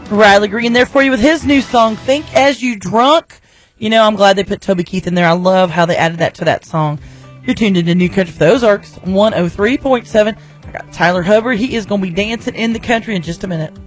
Riley Green there for you with his new song, Think As You Drunk. You know, I'm glad they put Toby Keith in there. I love how they added that to that song. You're tuned into New Country for the Ozarks, 103.7. I got Tyler Hubbard. He is going to be dancing in the country in just a minute.